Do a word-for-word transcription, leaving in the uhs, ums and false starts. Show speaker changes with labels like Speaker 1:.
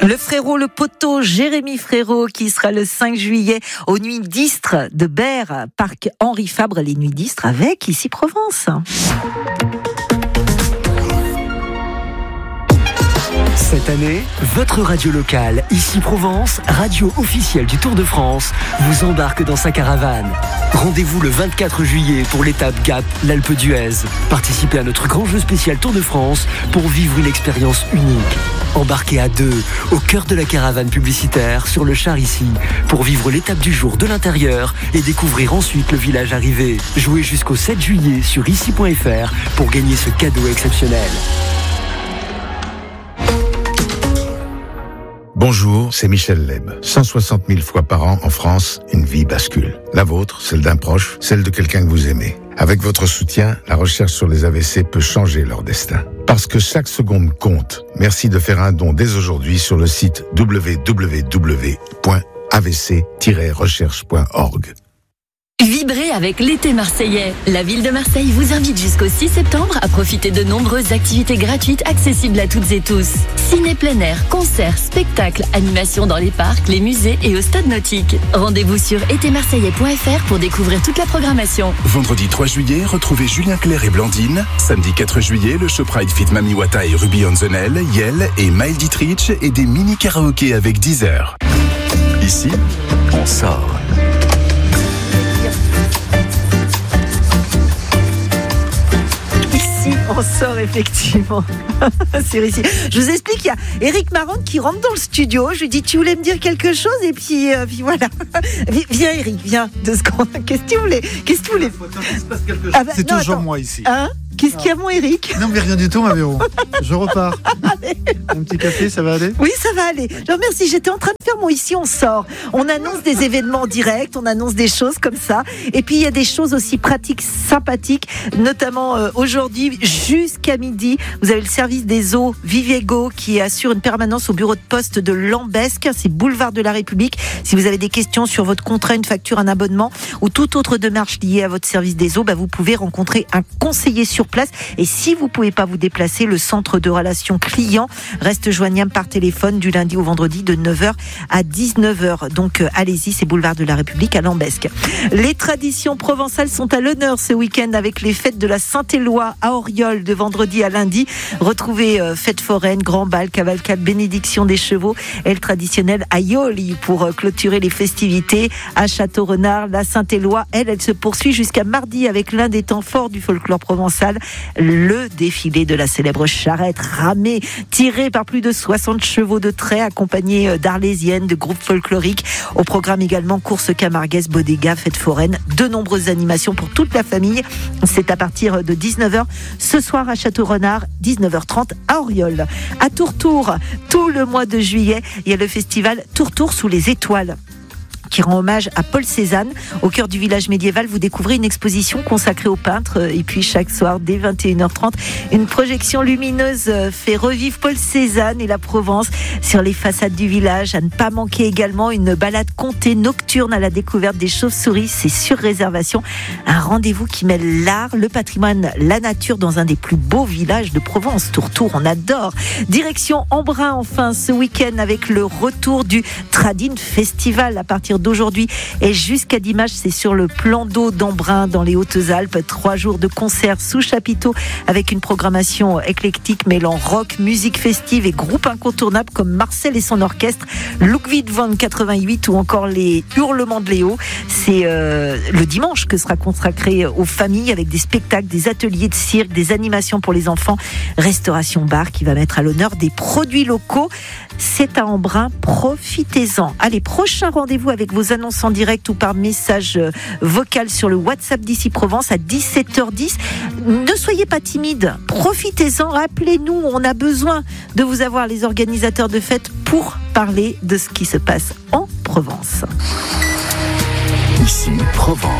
Speaker 1: Le frérot, le poteau, Jérémy Frérot, qui sera le cinq juillet aux Nuits d'Istres de Berre, parc Henri Fabre, les Nuits d'Istres avec Ici Provence.
Speaker 2: Cette année, votre radio locale, Ici Provence, radio officielle du Tour de France, vous embarque dans sa caravane. Rendez-vous le vingt-quatre juillet pour l'étape Gap, l'Alpe d'Huez. Participez à notre grand jeu spécial Tour de France pour vivre une expérience unique. Embarquez à deux, au cœur de la caravane publicitaire, sur le char ici, pour vivre l'étape du jour de l'intérieur et découvrir ensuite le village arrivé. Jouez jusqu'au sept juillet sur ici point f r pour gagner ce cadeau exceptionnel.
Speaker 3: Bonjour, c'est Michel Leb. cent soixante mille fois par an en France, une vie bascule. La vôtre, celle d'un proche, celle de quelqu'un que vous aimez. Avec votre soutien, la recherche sur les A V C peut changer leur destin. Parce que chaque seconde compte, merci de faire un don dès aujourd'hui sur le site w w w point a v c tiret recherche point org.
Speaker 4: Vibrez avec l'été marseillais. La ville de Marseille vous invite jusqu'au six septembre à profiter de nombreuses activités gratuites accessibles à toutes et tous. Ciné plein air, concerts, spectacles, animations dans les parcs, les musées et au stade nautique. Rendez-vous sur été marseillais point f r pour découvrir toute la programmation.
Speaker 5: Vendredi trois juillet, retrouvez Julien Clerc et Blandine. Samedi quatre juillet, le Showpride Fit Mami Wata et Ruby on the Nail, Yel et Maël Dietrich et des mini karaokés avec Deezer. Ici, on sort.
Speaker 1: On sort effectivement sur Ici. Je vous explique, il y a Eric Marron qui rentre dans le studio. Je lui dis, tu voulais me dire quelque chose? Et puis, euh, puis voilà. Viens Eric, viens. Deux secondes. Qu'est-ce que tu voulais? Qu'est-ce que tu voulais
Speaker 6: ah bah, C'est non, toujours attends. Moi ici.
Speaker 1: Hein? Qu'est-ce qu'il y a, mon Eric?
Speaker 6: Non, mais rien du tout, ma Véro. Je repars. Un petit café, ça va aller?
Speaker 1: Oui, ça va aller. Je remercie. J'étais en train de faire mon Ici, on sort. On annonce des événements directs, on annonce des choses comme ça. Et puis, il y a des choses aussi pratiques, sympathiques, notamment euh, aujourd'hui, jusqu'à midi, vous avez le service des eaux Vivego qui assure une permanence au bureau de poste de Lambesc. C'est boulevard de la République. Si vous avez des questions sur votre contrat, une facture, un abonnement ou toute autre démarche liée à votre service des eaux, bah, vous pouvez rencontrer un conseiller sur place. Et si vous ne pouvez pas vous déplacer, le centre de relations clients reste joignable par téléphone du lundi au vendredi de neuf heures à dix-neuf heures. Donc euh, allez-y, c'est boulevard de la République à Lambesc. Les traditions provençales sont à l'honneur ce week-end avec les fêtes de la Saint-Éloi à Auriol de vendredi à lundi. Retrouvez euh, fête foraine, grand bal, cavalcade, bénédiction des chevaux et le traditionnel aioli pour euh, clôturer les festivités à Château-Renard. La Saint-Éloi, elle, elle se poursuit jusqu'à mardi avec l'un des temps forts du folklore provençal, le défilé de la célèbre charrette ramée, tirée par plus de soixante chevaux de trait, accompagnée d'arlésiennes, de groupes folkloriques. Au programme également course camarguaise, bodega, fête foraine, de nombreuses animations pour toute la famille. C'est à partir de dix-neuf heures ce soir à Château-Renard, dix-neuf heures trente à Auriol. À Tourtour, tout le mois de juillet, il y a le festival Tourtour sous les étoiles, qui rend hommage à Paul Cézanne. Au cœur du village médiéval, vous découvrez une exposition consacrée aux peintres. Et puis chaque soir, dès vingt et une heures trente, une projection lumineuse fait revivre Paul Cézanne et la Provence sur les façades du village. À ne pas manquer également une balade contée nocturne à la découverte des chauves-souris. C'est sur réservation. Un rendez-vous qui mêle l'art, le patrimoine, la nature dans un des plus beaux villages de Provence. Tourtour, on adore. Direction Embrun, enfin, ce week-end avec le retour du Tradin Festival à partir d'aujourd'hui et jusqu'à dimanche, c'est sur le plan d'eau d'Embrun dans les Hautes-Alpes. Trois jours de concerts sous chapiteau avec une programmation éclectique mêlant rock, musique festive et groupes incontournables comme Marcel et son orchestre, Ludwig van quatre-vingt-huit ou encore les Hurlements de Léo. C'est euh, le dimanche que sera consacré aux familles avec des spectacles, des ateliers de cirque, des animations pour les enfants, restauration bar qui va mettre à l'honneur des produits locaux. C'est à Embrun, profitez-en. Allez, prochain rendez-vous avec vos annonces en direct ou par message vocal sur le WhatsApp d'Ici Provence à dix-sept heures dix. Ne soyez pas timide, profitez-en, rappelez-nous, on a besoin de vous avoir, les organisateurs de fêtes, pour parler de ce qui se passe en Provence.
Speaker 5: Ici Provence.